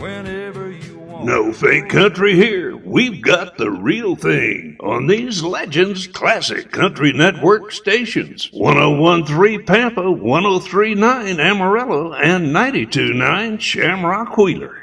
whenever you want. No fake country here. We've got the real thing on these Legends Classic Country Network stations. 101.3 Pampa, 103.9 Amarillo, and 92.9 Shamrock Wheeler.